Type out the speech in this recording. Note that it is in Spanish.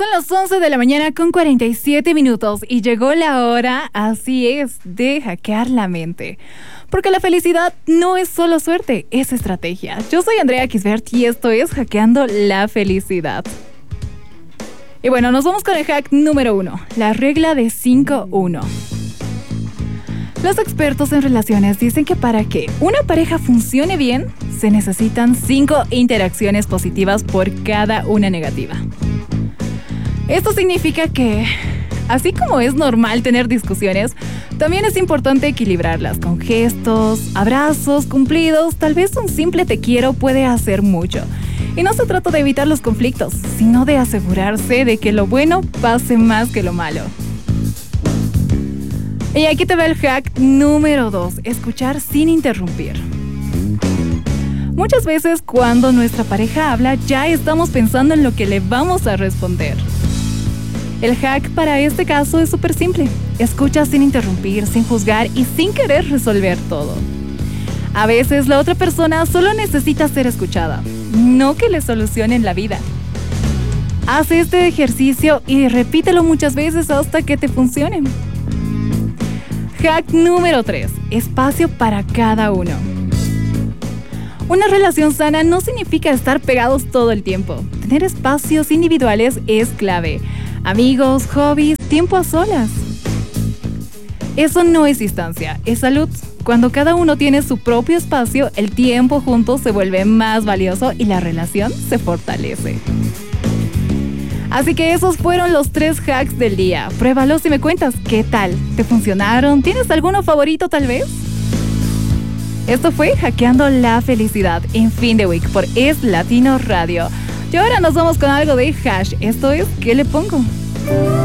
Son las 11 de la mañana con 47 minutos y llegó la hora, así es, de hackear la mente. Porque la felicidad no es solo suerte, es estrategia. Yo soy Andrea Kisbert y esto es Hackeando la Felicidad. Y bueno, nos vamos con el hack número 1, la regla de 5-1. Los expertos en relaciones dicen que para que una pareja funcione bien, se necesitan 5 interacciones positivas por cada una negativa. Esto significa que, así como es normal tener discusiones, también es importante equilibrarlas con gestos, abrazos, cumplidos. Tal vez un simple te quiero puede hacer mucho. Y no se trata de evitar los conflictos, sino de asegurarse de que lo bueno pase más que lo malo. Y aquí te va el hack número 2, escuchar sin interrumpir. Muchas veces cuando nuestra pareja habla ya estamos pensando en lo que le vamos a responder. El hack para este caso es súper simple. Escucha sin interrumpir, sin juzgar y sin querer resolver todo. A veces la otra persona solo necesita ser escuchada, no que le solucionen la vida. Haz este ejercicio y repítelo muchas veces hasta que te funcione. Hack número 3. Espacio para cada uno. Una relación sana no significa estar pegados todo el tiempo. Tener espacios individuales es clave. Amigos, hobbies, tiempo a solas. Eso no es distancia, es salud. Cuando cada uno tiene su propio espacio, el tiempo juntos se vuelve más valioso y la relación se fortalece. Así que esos fueron los 3 hacks del día. Pruébalos y me cuentas qué tal. ¿Te funcionaron? ¿Tienes alguno favorito tal vez? Esto fue Hackeando la Felicidad en fin de week por Es Latino Radio. Y ahora nos vamos con algo de Hash. Esto es ¿Qué le pongo?